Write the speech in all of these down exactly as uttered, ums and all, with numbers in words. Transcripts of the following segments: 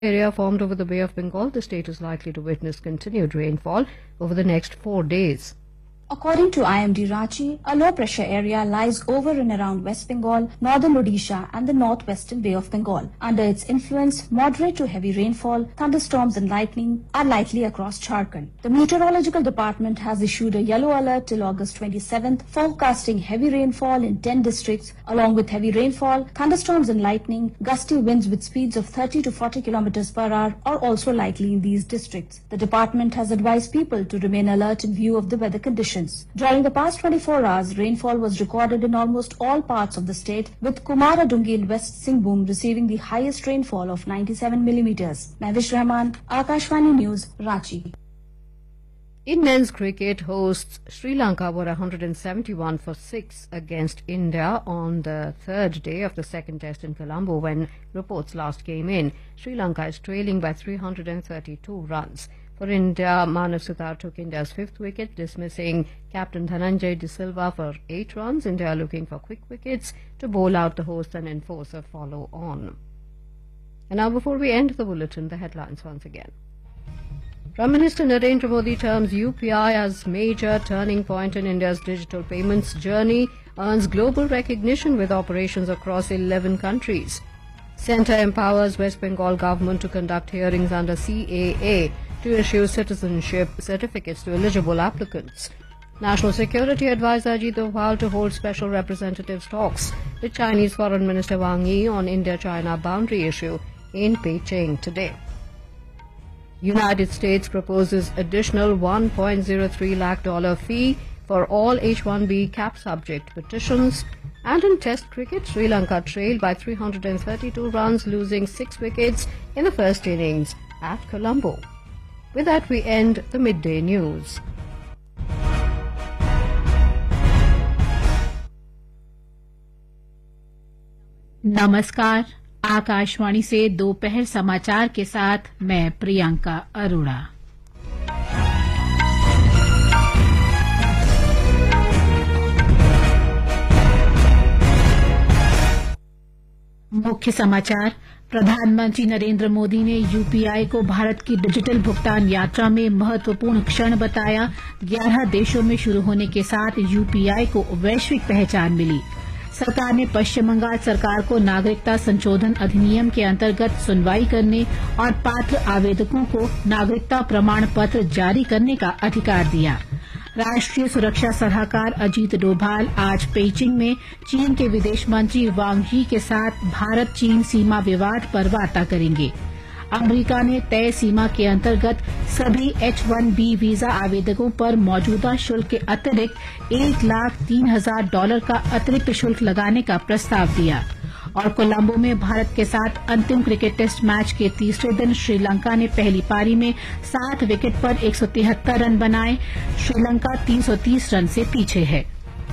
area formed over the Bay of Bengal, the state is likely to witness continued rainfall over the next four days. According to I M D Ranchi, a low-pressure area lies over and around West Bengal, northern Odisha and the northwestern Bay of Bengal. Under its influence, moderate to heavy rainfall, thunderstorms and lightning are likely across Jharkhand. The Meteorological Department has issued a yellow alert till August twenty-seventh, forecasting heavy rainfall in ten districts. Along with heavy rainfall, thunderstorms and lightning, gusty winds with speeds of thirty to forty kilometers per hour are also likely in these districts. The department has advised people to remain alert in view of the weather conditions. During the past twenty-four hours, rainfall was recorded in almost all parts of the state, with Kumaradungi in West Singhbhum receiving the highest rainfall of ninety-seven millimeters. Mavish Rahman, Akashvani News, Ranchi. In men's cricket, hosts Sri Lanka were one hundred seventy-one for six against India on the third day of the second test in Colombo when reports last came in. Sri Lanka is trailing by three hundred thirty-two runs. For India, Manav Sutar took India's fifth wicket, dismissing captain Dhananjay De Silva for eight runs. India looking for quick wickets to bowl out the host and enforce a follow-on. And now, before we end the bulletin, the headlines once again. Prime Minister Narendra Modi terms U P I as major turning point in India's digital payments journey, earns global recognition with operations across eleven countries. Centre empowers West Bengal government to conduct hearings under C A A to issue citizenship certificates to eligible applicants. National Security Advisor Ajit Doval to hold special representatives talks with Chinese Foreign Minister Wang Yi on India-China boundary issue in Beijing today. United States proposes additional one point zero three lakh dollar fee for all H one B cap subject petitions. And in Test cricket, Sri Lanka trailed by three hundred thirty-two runs, losing six wickets in the first innings at Colombo. With that, we end the midday news. नमस्कार, आकाशवाणी से दोपहर समाचार के साथ मैं प्रियंका अरोड़ा। मुख्य समाचार। प्रधानमंत्री नरेंद्र मोदी ने यूपीआई को भारत की डिजिटल भुगतान यात्रा में महत्वपूर्ण क्षण बताया। ग्यारह देशों में शुरू होने के साथ यूपीआई को वैश्विक पहचान मिली। सरकार ने पश्चिम बंगाल सरकार को नागरिकता संशोधन अधिनियम के अंतर्गत सुनवाई करने और पात्र आवेदकों को नागरिकता प्रमाण पत्र जारी करने का अधिकार दिया। राष्ट्रीय सुरक्षा सलाहकार अजीत डोभाल आज पेइचिंग में चीन के विदेश मंत्री वांग यी के साथ भारत चीन सीमा विवाद पर वार्ता करेंगे। अमेरिका ने तय सीमा के अंतर्गत सभी एच वन बी वीजा आवेदकों पर मौजूदा शुल्क के अतिरिक्त एक लाख तीन हजार डॉलर का अतिरिक्त शुल्क लगाने का प्रस्ताव दिया। और कोलंबो में भारत के साथ अंतिम क्रिकेट टेस्ट मैच के तीसरे दिन श्रीलंका ने पहली पारी में सात विकेट पर एक सौ तिहत्तर रन बनाए। श्रीलंका तीन सौ तीस रन से पीछे है।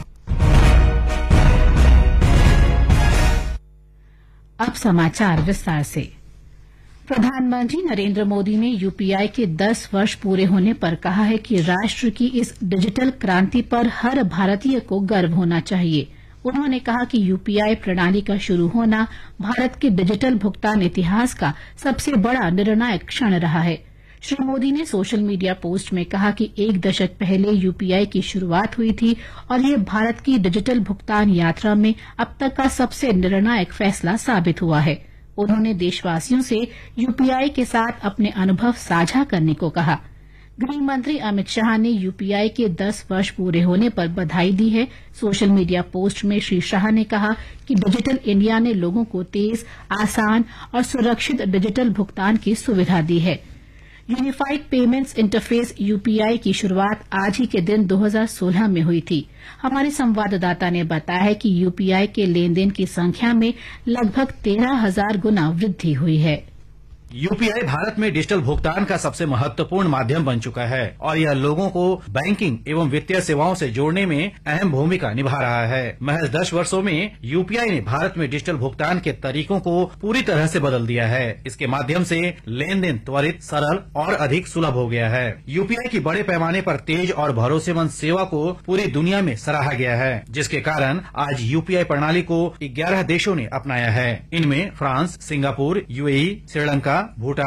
अब समाचार विस्तार से। प्रधानमंत्री नरेंद्र मोदी ने यूपीआई के दस वर्ष पूरे होने पर कहा है कि राष्ट्र की इस डिजिटल क्रांति पर हर भारतीय को गर्व होना चाहिए। उन्होंने कहा कि यूपीआई प्रणाली का शुरू होना भारत के डिजिटल भुगतान इतिहास का सबसे बड़ा निर्णायक क्षण रहा है। श्री मोदी ने सोशल मीडिया पोस्ट में कहा कि एक दशक पहले यूपीआई की शुरुआत हुई थी और ये भारत की डिजिटल भुगतान यात्रा में अब तक का सबसे निर्णायक फैसला साबित हुआ है। उन्होंने देशवासियों से यूपीआई के साथ अपने अनुभव साझा करने को कहा। गृह मंत्री अमित शाह ने यूपीआई के दस वर्ष पूरे होने पर बधाई दी है। सोशल मीडिया पोस्ट में श्री शाह ने कहा कि डिजिटल इंडिया ने लोगों को तेज, आसान और सुरक्षित डिजिटल भुगतान की सुविधा दी है। यूनिफाइड पेमेंट्स इंटरफेस यूपीआई की शुरुआत आज ही के दिन दो हज़ार सोलह में हुई थी। हमारे संवाददाता ने बताया है कि यूपीआई के लेन देन की संख्या में लगभग तेरह हजार गुना वृद्धि हुई है। यूपीआई भारत में डिजिटल भुगतान का सबसे महत्वपूर्ण माध्यम बन चुका है और यह लोगों को बैंकिंग एवं वित्तीय सेवाओं से जोड़ने में अहम भूमिका निभा रहा है। महज दस वर्षों में यूपीआई ने भारत में डिजिटल भुगतान के तरीकों को पूरी तरह से बदल दिया है। इसके माध्यम से लेन देन त्वरित, सरल और अधिक सुलभ हो गया है। यूपीआई की बड़े पैमाने पर तेज और भरोसेमंद सेवा को पूरी दुनिया में सराहा गया है, जिसके कारण आज यूपीआई प्रणाली को ग्यारह देशों ने अपनाया है। इनमें France, Singapore, UAE, Sri Lanka, Bhutan